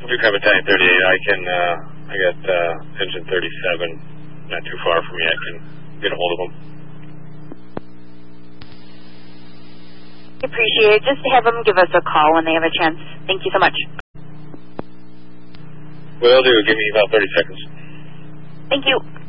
Duke have Battalion 38. I got engine 37 not too far from me. I can get a hold of them. Appreciate it. Just have them give us a call when they have a chance. Thank you so much. Will do. Give me about 30 seconds. Thank you.